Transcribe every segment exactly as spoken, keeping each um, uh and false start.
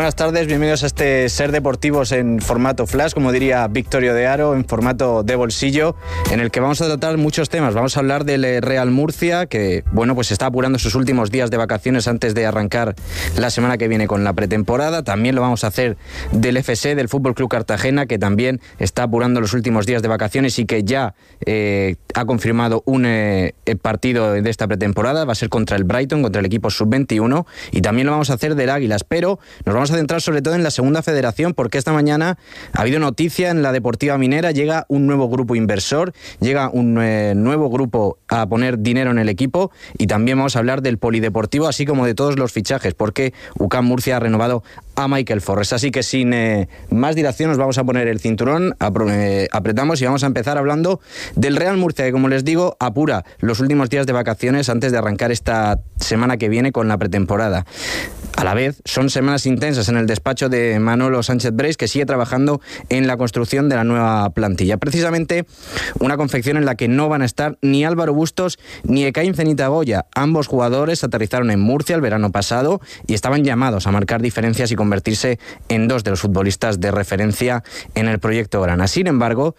buenas tardes, bienvenidos a este Ser Deportivos en formato flash, como diría Victorio de Aro, en formato de bolsillo, en el que vamos a tratar muchos temas. Vamos a hablar del Real Murcia, que bueno, pues está apurando sus últimos días de vacaciones antes de arrancar la semana que viene con la pretemporada. También lo vamos a hacer del F C, del Fútbol Club Cartagena, que también está apurando los últimos días de vacaciones y que ya eh, ha confirmado un eh, partido de esta pretemporada. Va a ser contra el Brighton, contra el equipo sub veintiuno, y también lo vamos a hacer del Águilas, pero nos vamos a centrar sobre todo en la segunda federación, porque esta mañana ha habido noticia en la Deportiva Minera. Llega un nuevo grupo inversor, llega un eh, nuevo grupo a poner dinero en el equipo, y también vamos a hablar del polideportivo, así como de todos los fichajes, porque U C A M Murcia ha renovado a Michael Forres. Así que sin eh, más dilación nos vamos a poner el cinturón, apro- eh, apretamos y vamos a empezar hablando del Real Murcia, que como les digo apura los últimos días de vacaciones antes de arrancar esta semana que viene con la pretemporada. A la vez, son semanas intensas en el despacho de Manolo Sánchez Breis, que sigue trabajando en la construcción de la nueva plantilla. Precisamente una confección en la que no van a estar ni Álvaro Bustos ni Ekaim Zenitagoya. Ambos jugadores aterrizaron en Murcia el verano pasado y estaban llamados a marcar diferencias y convertirse en dos de los futbolistas de referencia en el proyecto Grana. Sin embargo,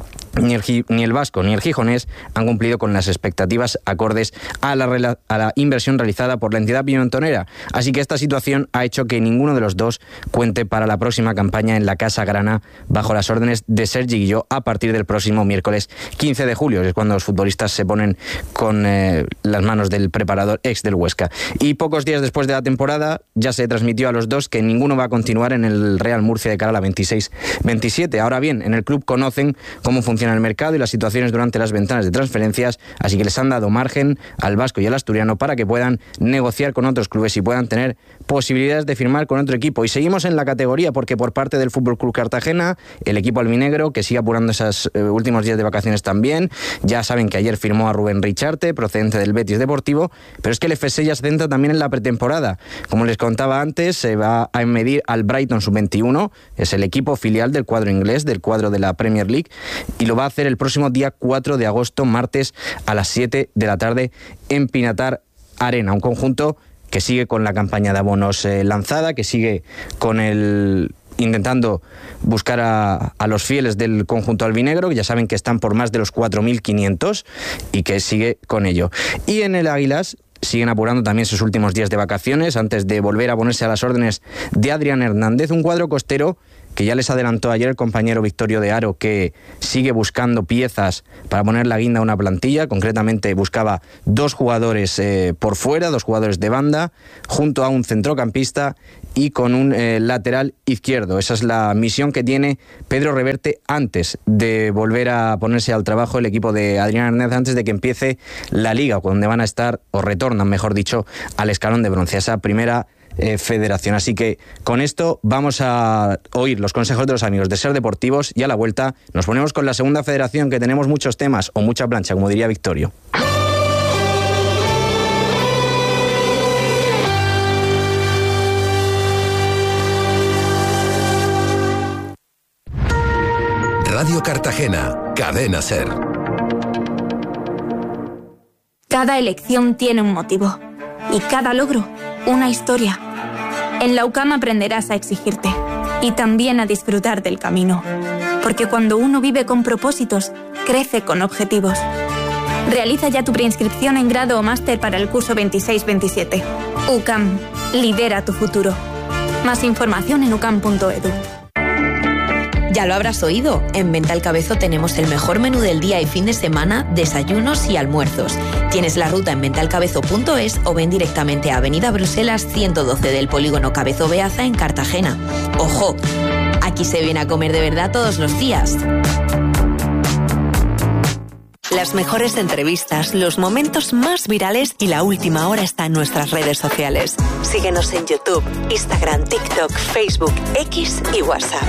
Ni el, ni el vasco ni el gijonés han cumplido con las expectativas acordes a la, a la inversión realizada por la entidad pimentonera. Así que esta situación ha hecho que ninguno de los dos cuente para la próxima campaña en la Casa Grana, bajo las órdenes de Sergi Guilló, a partir del próximo miércoles quince de julio, que es cuando los futbolistas se ponen con eh, las manos del preparador ex del Huesca. Y pocos días después de la temporada ya se transmitió a los dos que ninguno va a continuar en el Real Murcia de cara a la veintiséis veintisiete. Ahora bien, en el club conocen cómo funciona el mercado y las situaciones durante las ventanas de transferencias, así que les han dado margen al vasco y al asturiano para que puedan negociar con otros clubes y puedan tener posibilidades de firmar con otro equipo. Y seguimos en la categoría, porque por parte del Fútbol Club Cartagena, el equipo albinegro, que sigue apurando esos eh, últimos días de vacaciones también, ya saben que ayer firmó a Rubén Richarte, procedente del Betis Deportivo, pero es que el F C ya se centra también en la pretemporada. Como les contaba antes, se va a medir al Brighton sub veintiuno, es el equipo filial del cuadro inglés, del cuadro de la Premier League, y lo va a hacer el próximo día cuatro de agosto, martes, a las siete de la tarde en Pinatar Arena, un conjunto que sigue con la campaña de abonos eh, lanzada, que sigue con el intentando buscar a, a los fieles del conjunto albinegro, que ya saben que están por más de los cuatro mil quinientos, y que sigue con ello. Y en el Águilas siguen apurando también sus últimos días de vacaciones antes de volver a ponerse a las órdenes de Adrián Hernández, un cuadro costero que ya les adelantó ayer el compañero Victorio de Aro, que sigue buscando piezas para poner la guinda a una plantilla. Concretamente buscaba dos jugadores eh, por fuera, dos jugadores de banda, junto a un centrocampista y con un eh, lateral izquierdo. Esa es la misión que tiene Pedro Reverte antes de volver a ponerse al trabajo el equipo de Adrián Hernández, antes de que empiece la Liga, donde van a estar, o retornan, mejor dicho, al escalón de bronce, a esa primera Eh, federación. Así que con esto vamos a oír los consejos de los amigos de Ser Deportivos, y a la vuelta nos ponemos con la segunda federación, que tenemos muchos temas, o mucha plancha, como diría Victorio. Radio Cartagena, Cadena Ser. Cada elección tiene un motivo, y cada logro una historia. En la U C A M aprenderás a exigirte y también a disfrutar del camino. Porque cuando uno vive con propósitos, crece con objetivos. Realiza ya tu preinscripción en grado o máster para el curso veintiséis veintisiete. U C A M, lidera tu futuro. Más información en u c a m punto e d u. Ya lo habrás oído, en Venta al Cabezo tenemos el mejor menú del día y fin de semana, desayunos y almuerzos. Tienes la ruta en venta al cabezo punto es o ven directamente a Avenida Bruselas ciento doce del Polígono Cabezo Beaza en Cartagena. ¡Ojo! Aquí se viene a comer de verdad todos los días. Las mejores entrevistas, los momentos más virales y la última hora está en nuestras redes sociales. Síguenos en YouTube, Instagram, TikTok, Facebook, X y WhatsApp.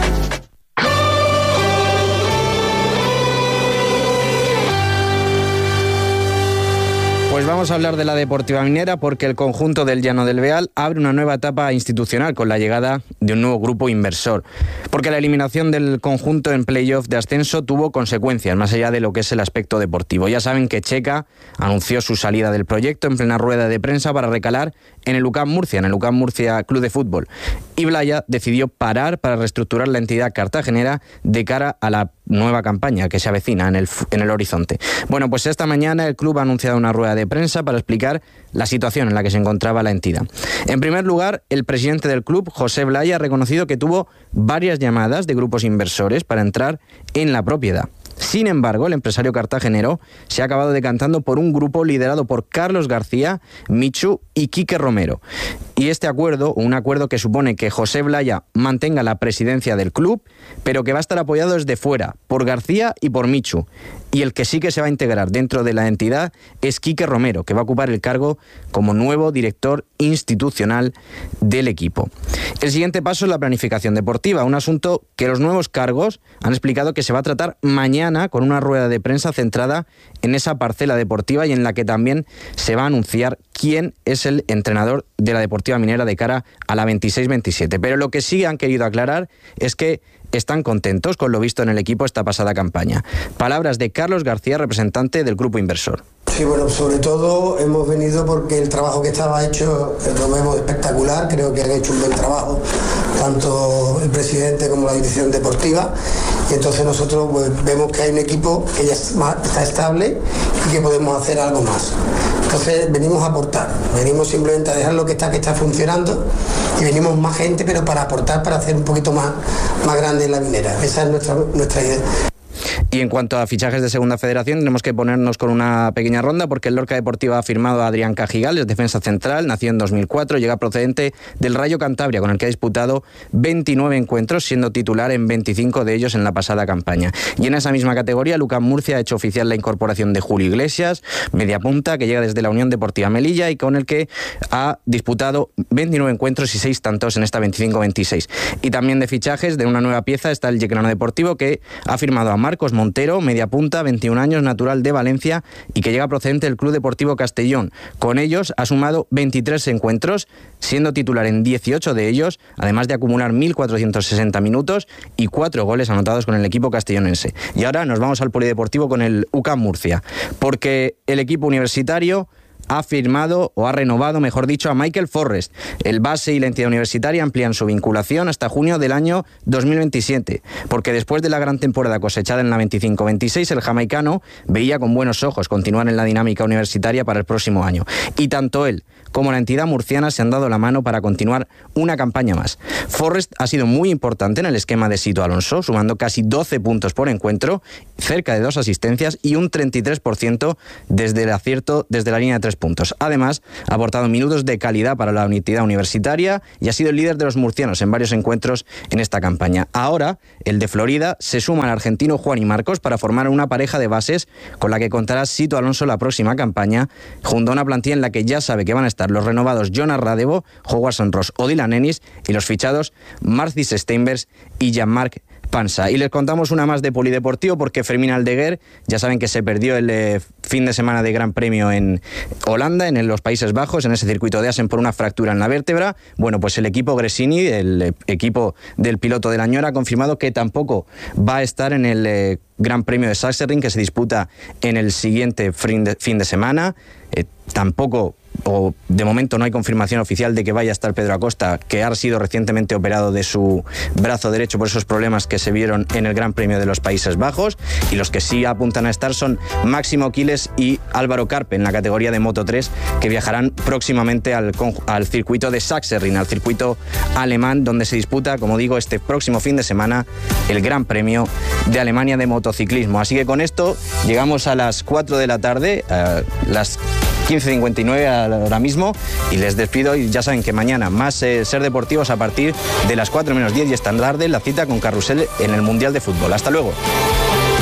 Pues Pues vamos a hablar de la Deportiva Minera porque el conjunto del Llano del Beal abre una nueva etapa institucional con la llegada de un nuevo grupo inversor. Porque la eliminación del conjunto en playoff de ascenso tuvo consecuencias más allá de lo que es el aspecto deportivo. Ya saben que Checa anunció su salida del proyecto en plena rueda de prensa para recalar en el U C A M Murcia, en el U C A M Murcia Club de Fútbol. Y Blaya decidió parar para reestructurar la entidad cartagenera de cara a la nueva campaña que se avecina en el, en el horizonte. Bueno, pues esta mañana el club ha anunciado una rueda de prensa para explicar la situación en la que se encontraba la entidad. En primer lugar, el presidente del club, José Blaya, ha reconocido que tuvo varias llamadas de grupos inversores para entrar en la propiedad. Sin embargo, el empresario cartagenero se ha acabado decantando por un grupo liderado por Carlos García, Michu y Quique Romero. Y este acuerdo, un acuerdo que supone que José Blaya mantenga la presidencia del club, pero que va a estar apoyado desde fuera, por García y por Michu. Y el que sí que se va a integrar dentro de la entidad es Quique Romero, que va a ocupar el cargo como nuevo director institucional del equipo. El siguiente paso es la planificación deportiva, un asunto que los nuevos cargos han explicado que se va a tratar mañana con una rueda de prensa centrada en esa parcela deportiva y en la que también se va a anunciar quién es el entrenador de la Deportiva Minera de cara a la veintiséis veintisiete. Pero lo que sí han querido aclarar es que están contentos con lo visto en el equipo esta pasada campaña. Palabras de Carlos García, representante del grupo inversor. Sí, bueno, sobre todo hemos venido porque el trabajo que estaba hecho lo vemos espectacular, creo que han hecho un buen trabajo, tanto el presidente como la dirección deportiva, y entonces nosotros pues, vemos que hay un equipo que ya está estable y que podemos hacer algo más. Entonces venimos a aportar, venimos simplemente a dejar lo que está, que está funcionando, y venimos más gente, pero para aportar, para hacer un poquito más, más grande la minera. Esa es nuestra, nuestra idea. Y en cuanto a fichajes de Segunda Federación, tenemos que ponernos con una pequeña ronda porque el Lorca Deportiva ha firmado a Adrián Cajigal, es defensa central, nació en dos mil cuatro, llega procedente del Rayo Cantabria, con el que ha disputado veintinueve encuentros, siendo titular en veinticinco de ellos en la pasada campaña. Y en esa misma categoría, el U C A M Murcia ha hecho oficial la incorporación de Julio Iglesias, media punta, que llega desde la Unión Deportiva Melilla y con el que ha disputado veintinueve encuentros y seis tantos en esta veinticinco veintiséis. Y también de fichajes de una nueva pieza está el Yeclano Deportivo, que ha firmado a Marcos Montero, media punta, veintiún años, natural de Valencia y que llega procedente del Club Deportivo Castellón. Con ellos ha sumado veintitrés encuentros, siendo titular en dieciocho de ellos, además de acumular mil cuatrocientos sesenta minutos y cuatro goles anotados con el equipo castellonense. Y ahora nos vamos al polideportivo con el U C A M Murcia, porque el equipo universitario ha firmado, o ha renovado, mejor dicho, a Michael Forrest. El base y la entidad universitaria amplían su vinculación hasta junio del año dos mil veintisiete, porque después de la gran temporada cosechada en la veinticinco veintiséis, el jamaicano veía con buenos ojos continuar en la dinámica universitaria para el próximo año. Y tanto él como la entidad murciana se han dado la mano para continuar una campaña más. Forrest ha sido muy importante en el esquema de Sito Alonso, sumando casi doce puntos por encuentro, cerca de dos asistencias y un treinta y tres por ciento desde el acierto desde la línea de tres puntos. Además, ha aportado minutos de calidad para la unidad universitaria y ha sido el líder de los murcianos en varios encuentros en esta campaña. Ahora, el de Florida se suma al argentino Juan y Marcos para formar una pareja de bases con la que contará Sito Alonso la próxima campaña, junto a una plantilla en la que ya sabe que van a estar los renovados Jonas Radevo, Howardson Ross o Dylan Ennis y los fichados Marcis Steinbergs y Jean-Marc Pansa. Y les contamos una más de polideportivo porque Fermín Aldeguer, ya saben que se perdió el eh, fin de semana de Gran Premio en Holanda, en los Países Bajos, en ese circuito de Assen por una fractura en la vértebra. Bueno, pues el equipo Gresini, el eh, equipo del piloto del año, ha confirmado que tampoco va a estar en el eh, Gran Premio de Sachsenring, que se disputa en el siguiente fin de, fin de semana. Eh, tampoco... o de momento no hay confirmación oficial de que vaya a estar Pedro Acosta, que ha sido recientemente operado de su brazo derecho por esos problemas que se vieron en el Gran Premio de los Países Bajos, y los que sí apuntan a estar son Máximo Quiles y Álvaro Carpe en la categoría de Moto tres, que viajarán próximamente al, al circuito de Sachsenring, al circuito alemán, donde se disputa, como digo, este próximo fin de semana el Gran Premio de Alemania de motociclismo. Así que con esto llegamos a las cuatro de la tarde, a las quince cincuenta y nueve ahora mismo, y les despido. Y ya saben que mañana más eh, Ser Deportivos a partir de las cuatro menos diez, y esta tarde la cita con Carrusel en el Mundial de Fútbol. Hasta luego.